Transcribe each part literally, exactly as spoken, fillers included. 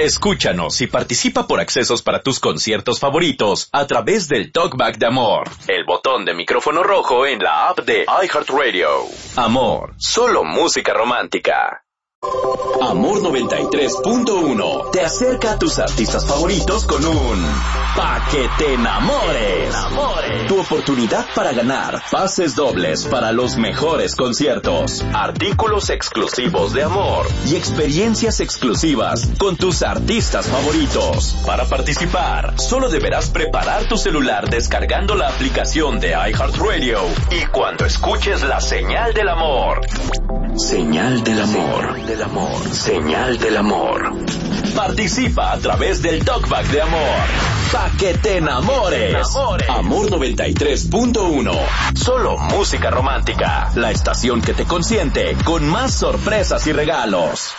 Escúchanos y participa por accesos para tus conciertos favoritos a través del Talkback de Amor, el botón de micrófono rojo en la app de iHeartRadio. Amor, solo música romántica. Amor noventa y tres punto uno te acerca a tus artistas favoritos con un Pa' que te enamores. Tu oportunidad para ganar pases dobles para los mejores conciertos, artículos exclusivos de Amor y experiencias exclusivas con tus artistas favoritos. Para participar, solo deberás preparar tu celular descargando la aplicación de iHeartRadio y cuando escuches la señal del amor. Señal del amor. Señal del amor. Señal del amor. Participa a través del Talkback de Amor. Pa' que te enamores. Amor noventa y tres punto uno. Solo música romántica. La estación que te consiente con más sorpresas y regalos.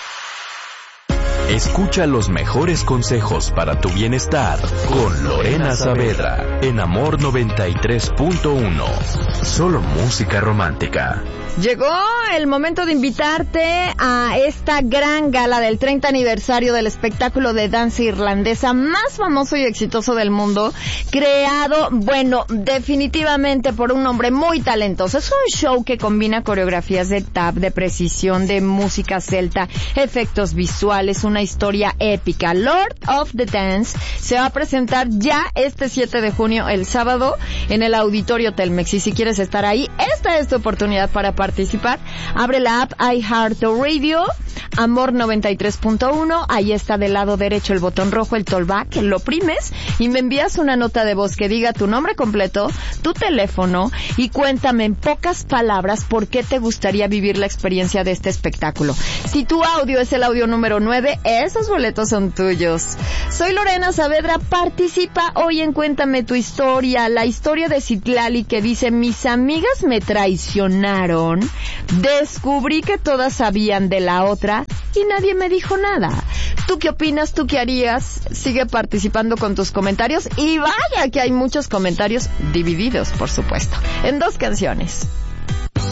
Escucha los mejores consejos para tu bienestar con Lorena Saavedra en Amor noventa y tres punto uno. Solo música romántica. Llegó el momento de invitarte a esta gran gala del treinta aniversario del espectáculo de danza irlandesa más famoso y exitoso del mundo, creado, bueno, definitivamente por un hombre muy talentoso. Es un show que combina coreografías de tap, de precisión, de música celta, efectos visuales, una historia épica. Lord of the Dance se va a presentar ya este siete de junio, el sábado, en el Auditorio Telmex. Y si quieres estar ahí, esta es tu oportunidad para participar. Abre la app iHeartRadio, Amor noventa y tres punto uno, ahí está del lado derecho el botón rojo, el Talkback, lo oprimes y me envías una nota de voz que diga tu nombre completo, tu teléfono y cuéntame en pocas palabras por qué te gustaría vivir la experiencia de este espectáculo. Si tu audio es el audio número nueve, esos boletos son tuyos. Soy Lorena Saavedra, participa hoy en Cuéntame tu historia, la historia de Citlali que dice: mis amigas me traicionaron, descubrí que todas sabían de la otra y nadie me dijo nada. ¿Tú qué opinas? ¿Tú qué harías? Sigue participando con tus comentarios y vaya que hay muchos comentarios divididos, por supuesto, en dos canciones.